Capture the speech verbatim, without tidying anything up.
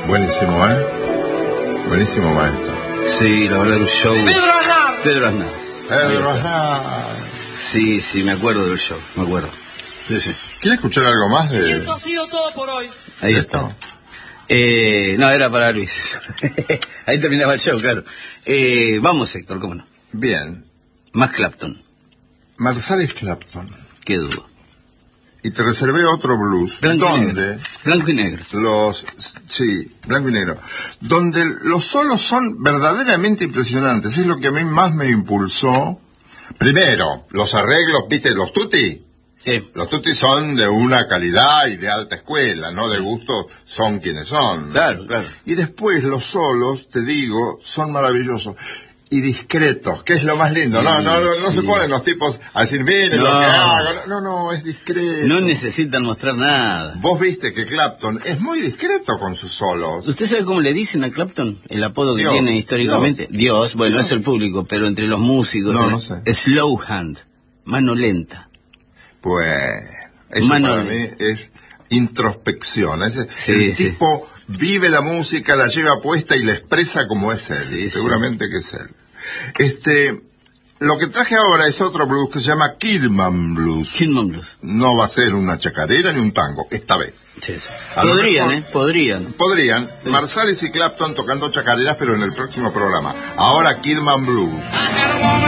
Buenísimo, ¿eh? Buenísimo, maestro. Sí, la verdad, un show. Pedro Aznar. Pedro Aznar. Pedro Aznar. Sí, sí, me acuerdo del show, me acuerdo. Sí, sí. ¿Quiere escuchar algo más Y de...? esto ha sido todo por hoy. Ahí de está. esto? Eh, no, era para Luis. Ahí terminaba el show, claro. Eh, vamos, Héctor, cómo no. Bien. Más Clapton, Marsalis Clapton. qué dudo. Y te reservé otro blues. Blanco y donde negro. Blanco y negro. los... Sí, blanco y negro. Donde los solos son verdaderamente impresionantes. Es lo que a mí más me impulsó. Primero, los arreglos, ¿viste? Los tutti. Sí. Los tutti son de una calidad y de alta escuela, no de gusto, son quienes son. Claro, claro. Y después los solos, te digo, son maravillosos. Y discretos, que es lo más lindo. Sí, no, no, no, no sí. se ponen los tipos a decir, miren No. lo que hago. No, no, es discreto. No necesitan mostrar nada. Vos viste que Clapton es muy discreto con sus solos. ¿Usted sabe cómo le dicen a Clapton? El apodo que Dios, tiene históricamente. Dios, Dios bueno, Dios. es el público, pero entre los músicos. No, ¿no? no sé. Slow hand, mano lenta. Pues, eso Mano para lenta. mí es introspección. Es, Sí, el sí. tipo vive la música, la lleva puesta y la expresa como es él. Sí, sí. Seguramente que es él. Este, lo que traje ahora es otro blues que se llama Kidman Blues. Kidman Blues. No va a ser una chacarera ni un tango, esta vez. Sí, sí. A lo Podrían, mejor- ¿eh? Podrían. Podrían, Sí. Marsalis y Clapton tocando chacareras, pero en el próximo programa. Ahora Kidman Blues. I had a woman